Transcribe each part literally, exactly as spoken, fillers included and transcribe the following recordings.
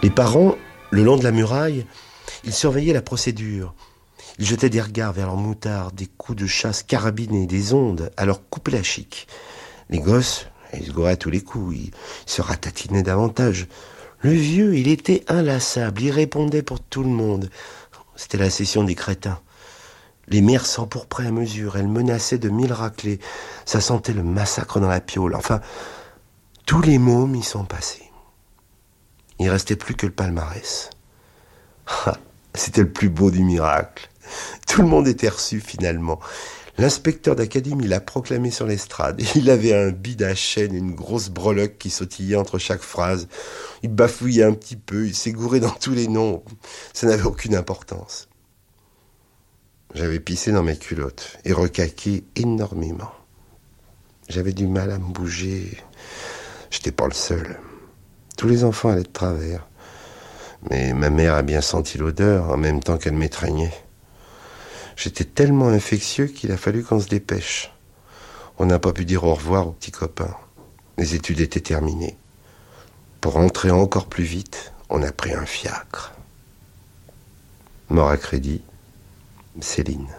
Les parents, le long de la muraille, ils surveillaient la procédure. Ils jetaient des regards vers leurs moutards, des coups de chasse carabinés, des ondes à leur couper la chic. Les gosses, ils se gouraient à tous les coups, ils se ratatinaient davantage. Le vieux, il était inlassable, il répondait pour tout le monde. C'était la session des crétins. Les mères s'empourpraient à mesure, elles menaçaient de mille raclées. Ça sentait le massacre dans la piaule. Enfin, tous les mômes y sont passés. Il restait plus que le palmarès. C'était le plus beau du miracle. Tout le monde était reçu finalement. L'inspecteur d'académie l'a proclamé sur l'estrade. Il avait un bide à chaîne et une grosse breloque qui sautillait entre chaque phrase. Il bafouillait un petit peu, il s'égourait dans tous les noms. Ça n'avait aucune importance. J'avais pissé dans mes culottes et recaqué énormément. J'avais du mal à me bouger. J'étais pas le seul. Tous les enfants allaient de travers. Mais ma mère a bien senti l'odeur en même temps qu'elle m'étreignait. J'étais tellement infectieux qu'il a fallu qu'on se dépêche. On n'a pas pu dire au revoir aux petits copains. Les études étaient terminées. Pour rentrer encore plus vite, on a pris un fiacre. Mort à crédit, Céline.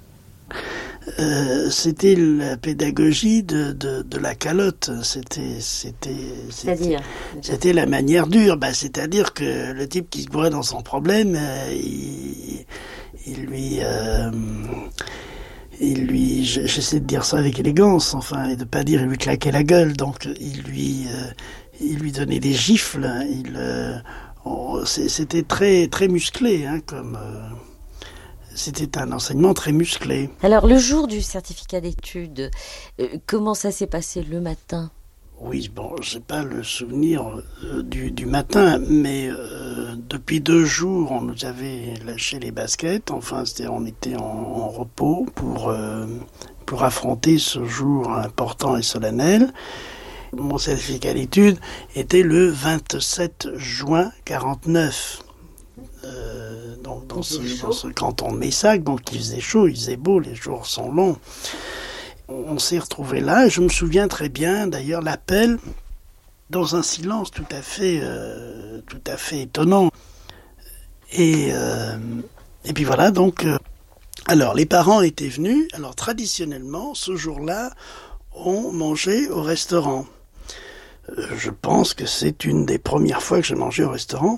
Euh, c'était la pédagogie de, de, de la calotte. C'était, c'était, c'était, c'est-à-dire c'était la manière dure. Bah, c'est-à-dire que le type qui se bourrait dans son problème, euh, il, il lui, euh, il lui, j'essaie de dire ça avec élégance, enfin, et de pas dire il lui claquait la gueule. Donc, il lui, euh, il lui donnait des gifles. Il, euh, on, c'était très, très musclé, hein, comme. Euh, C'était un enseignement très musclé. Alors, le jour du certificat d'études, euh, comment ça s'est passé le matin ? Oui, bon, j'ai pas le souvenir euh, du, du matin, mais euh, depuis deux jours, on nous avait lâché les baskets. Enfin, c'était, on était en, en repos pour, euh, pour affronter ce jour important et solennel. Mon certificat d'études était le vingt-sept juin quarante-neuf. Euh, donc dans ce, dans ce canton de Messac, donc il faisait chaud, il faisait beau, les jours sont longs. On, on s'est retrouvés là, et je me souviens très bien d'ailleurs l'appel dans un silence tout à fait, euh, tout à fait étonnant. Et, euh, et puis voilà, donc, euh, alors les parents étaient venus, alors traditionnellement, ce jour-là, on mangeait au restaurant. Euh, je pense que c'est une des premières fois que j'ai mangé au restaurant.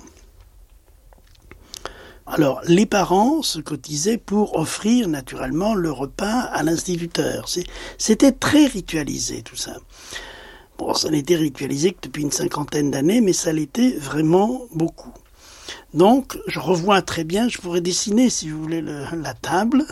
Alors, les parents se cotisaient pour offrir naturellement le repas à l'instituteur. C'est, c'était très ritualisé tout ça. Bon, ça n'était ritualisé que depuis une cinquantaine d'années, mais ça l'était vraiment beaucoup. Donc, je revois très bien, je pourrais dessiner, si vous voulez, le, la table,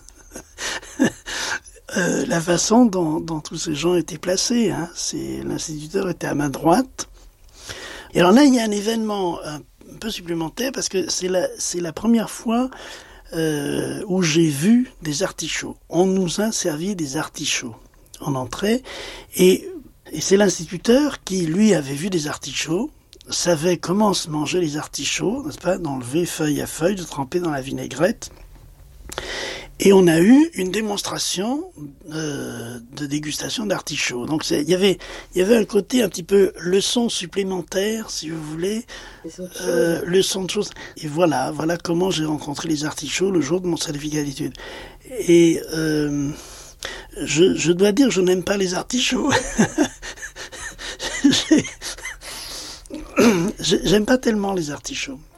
euh, la façon dont, dont tous ces gens étaient placés. Hein. C'est, l'instituteur était à ma droite. Et alors là, il y a un événement un un peu supplémentaire parce que c'est la, c'est la première fois euh, où j'ai vu des artichauts. On nous a servi des artichauts en entrée et, et c'est l'instituteur qui, lui, avait vu des artichauts, savait comment se manger les artichauts, n'est-ce pas, d'enlever feuille à feuille, de tremper dans la vinaigrette. Et on a eu une démonstration euh, de dégustation d'artichauts. Donc il y avait, il y avait un côté un petit peu leçon supplémentaire, si vous voulez, euh, leçon de choses. Et voilà, voilà comment j'ai rencontré les artichauts le jour de mon certificat d'études. Et euh, je, je dois dire, je n'aime pas les artichauts. J'aime pas tellement les artichauts.